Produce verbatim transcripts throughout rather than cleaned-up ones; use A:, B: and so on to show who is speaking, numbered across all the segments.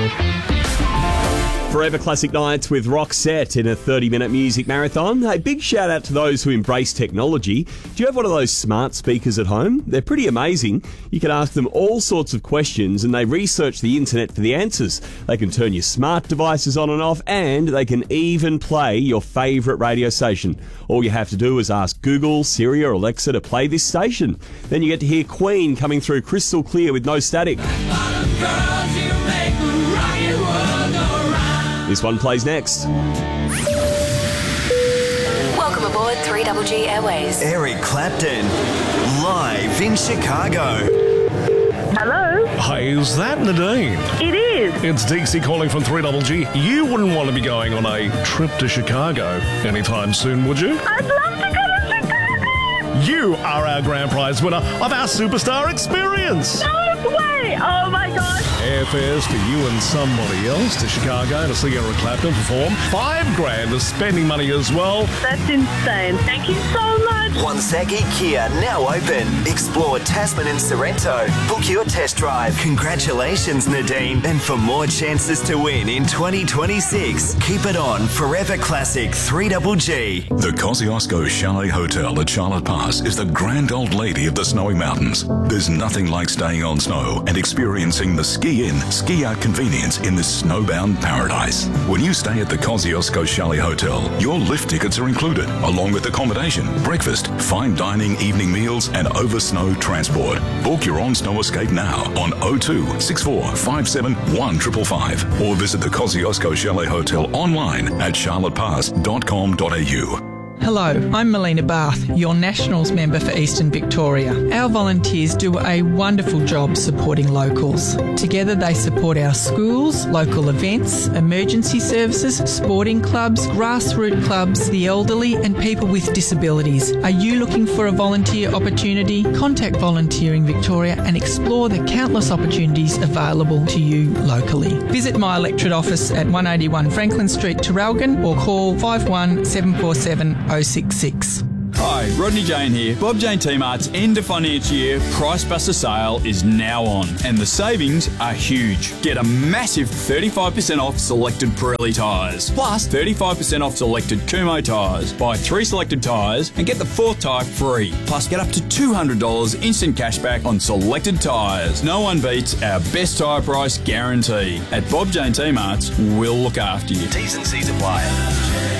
A: Forever Classic Nights with Roxette in a thirty-minute music marathon. A big shout out to those who embrace technology. Do you have one of those smart speakers at home? They're pretty amazing. You can ask them all sorts of questions and they research the internet for the answers. They can turn your smart devices on and off, and they can even play your favourite radio station. All you have to do is ask Google, Siri or Alexa to play this station. Then you get to hear Queen coming through crystal clear with no static. This one plays next.
B: Welcome aboard three G G Airways.
C: Eric Clapton, live in Chicago.
D: Hello?
E: Hey, is that Nadine?
D: It is.
E: It's Dixie calling from three G G. You wouldn't want to be going on a trip to Chicago anytime soon, would you?
D: I'd love to go to Chicago.
E: You are our grand prize winner of our Superstar Experience.
D: No way. Oh, my gosh.
E: Airfares for you and somebody else to Chicago to see Eric Clapton perform. Five grand of spending money as well.
D: That's insane. Thank you so much.
C: Wansaki Kia now open. Explore Tasman and Sorrento. Book your test drive. Congratulations, Nadine. And for more chances to win in twenty twenty-six, keep it on Forever Classic three G G.
F: The Kosciuszko Chalet Hotel at Charlotte Pass is the grand old lady of the snowy mountains. There's nothing like staying on snow and experiencing the ski-in, ski-out convenience in this snowbound paradise. When you stay at the Kosciuszko Chalet Hotel, your lift tickets are included, along with accommodation, breakfast, fine dining, evening meals, and over-snow transport. Book your on-snow escape now on oh two, six four five seven, one five five five or visit the Kosciuszko Chalet Hotel online at charlotte pass dot com dot a u.
G: Hello, I'm Melina Bath, your Nationals member for Eastern Victoria. Our volunteers do a wonderful job supporting locals. Together they support our schools, local events, emergency services, sporting clubs, grassroots clubs, the elderly and people with disabilities. Are you looking for a volunteer opportunity? Contact Volunteering Victoria and explore the countless opportunities available to you locally. Visit my electorate office at one eighty-one Franklin Street, Terralgan, or call five one seven four seven oh six six.
H: Hi, Rodney Jane here. Bob Jane T-Mart's end of financial year Price Buster sale is now on, and the savings are huge. Get a massive thirty-five percent off selected Pirelli tyres, plus thirty-five percent off selected Kumho tyres. Buy three selected tyres and get the fourth tyre free. Plus get up to two hundred dollars instant cashback on selected tyres. No one beats our best tyre price guarantee. At Bob Jane T-Mart's, we'll look after you.
C: T's and C's apply.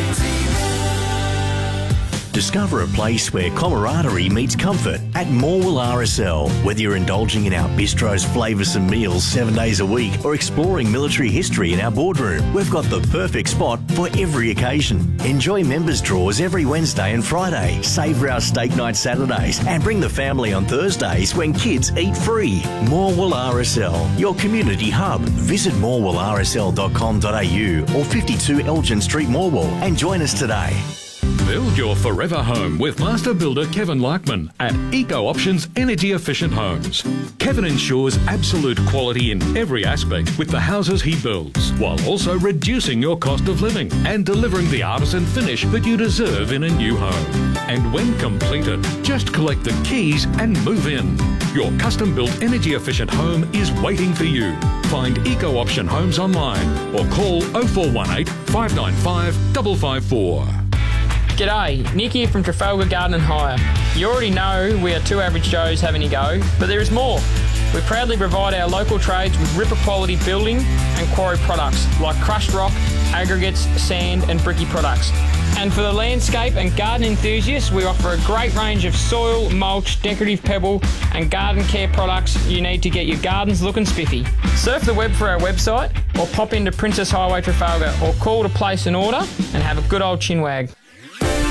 I: Discover a place where camaraderie meets comfort at Morwell R S L. Whether you're indulging in our bistro's flavoursome meals seven days a week or exploring military history in our boardroom, we've got the perfect spot for every occasion. Enjoy members' draws every Wednesday and Friday, savour our steak night Saturdays, and bring the family on Thursdays when kids eat free. Morwell R S L, your community hub. Visit morwell r s l dot com dot a u or fifty-two Elgin Street, Morwell, and join us today.
J: Build your forever home with master builder Kevin Larkman at Eco Options Energy Efficient Homes. Kevin ensures absolute quality in every aspect with the houses he builds, while also reducing your cost of living and delivering the artisan finish that you deserve in a new home. And when completed, just collect the keys and move in. Your custom-built energy efficient home is waiting for you. Find Eco Option Homes online or call oh four one eight, five nine five, five five four.
K: G'day, Nick here from Trafalgar Garden and Hire. You already know we are two average Joes having a go, but there is more. We proudly provide our local trades with ripper quality building and quarry products like crushed rock, aggregates, sand and bricky products. And for the landscape and garden enthusiasts, we offer a great range of soil, mulch, decorative pebble and garden care products you need to get your gardens looking spiffy. Surf the web for our website or pop into Princess Highway Trafalgar or call to place an order and have a good old chinwag.